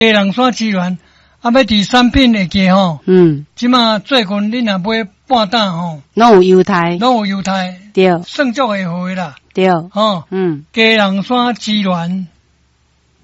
鸡卵山鸡卵，啊，要伫产品的价吼，即马最近你若买半担吼， 拢有优待， 拢有优待， 对， 算足会好啦， 对， 吼，鸡卵山鸡卵，